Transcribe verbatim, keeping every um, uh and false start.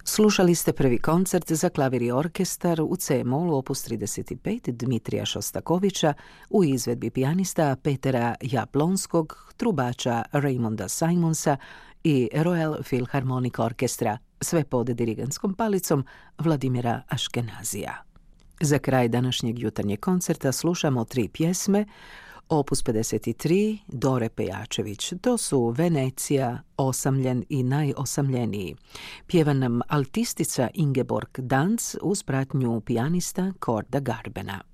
Slušali ste prvi koncert za klavir i orkestar u C-molu opus trideset pet Dmitrija Šostakovića u izvedbi pijanista Petera Jablonskog, trubača Raymonda Simonsa i Royal Philharmonic Orkestra, sve pod dirigentskom palicom Vladimira Aškenazija. Za kraj današnjeg jutarnjeg koncerta slušamo tri pjesme, opus pedeset tri Dore Pejačević. To su Venecija, Osamljen i najosamljeniji. Pjeva nam altistica Ingeborg Danc uz pratnju pijanista Korda Garbena.